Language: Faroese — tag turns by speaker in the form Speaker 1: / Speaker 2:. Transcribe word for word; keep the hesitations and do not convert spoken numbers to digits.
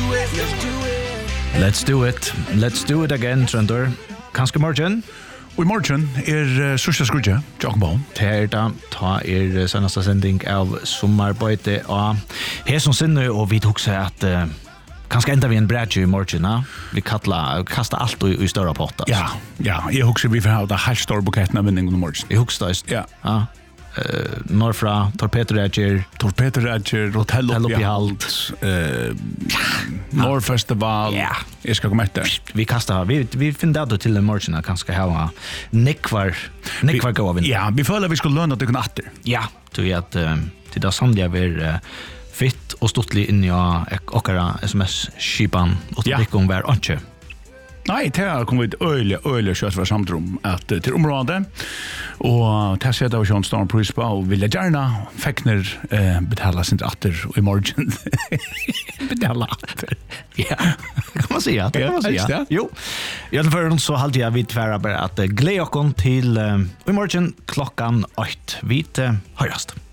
Speaker 1: Let's do it. Let's do it again, Trønder. Kanskje morgen?
Speaker 2: Og i morgen er uh, sørste skrudje, Jakob Baum.
Speaker 1: Terda, ta er seneste sending av sommarbeide og her som sinne, og vi tok seg at uh, kanskje enda vi en bredje i morgen, ja? Vi kattla, kasta alt i, i større potter.
Speaker 2: Ja, ja, jeg husker vi får ha det helt store buketten av vinningen i morgen.
Speaker 1: Jeg husker det,
Speaker 2: ja.
Speaker 1: Ja. Uh, norrfra, Torpedorager,
Speaker 2: Torpedorager, Hotell oppi
Speaker 1: i
Speaker 2: halt, uh, Norrfestival,
Speaker 1: ja.
Speaker 2: Jeg skal komme etter.
Speaker 1: Vi kastar, vi, vi finner det til en morgen at kanskje ha nekvar, nekvar gå av vinner.
Speaker 2: Ja, vi føler vi skulle lønne at du kan atter.
Speaker 1: Ja, tror jeg at uh, til det sannlig er vi uh, fitt og stortlig inn i okkara sms-skipan og til
Speaker 2: Ja.
Speaker 1: ikke om hver anke.
Speaker 2: Nei, det har kommet øyelig, øyelig kjøtt fra samtrom at til området, og til å se det var sånn stor pris på, og vil jeg gjerne fekner eh, betale sin atter i morgen.
Speaker 1: Betala atter. Ja, det kan man säga. Det kan man
Speaker 2: Ja,
Speaker 1: säga.
Speaker 2: helst,
Speaker 1: Jo. I alla fall så halte jeg vidt færre bare at uh, gled okken til uh, i morgen klokkan åtte. Vi uh, høyrast.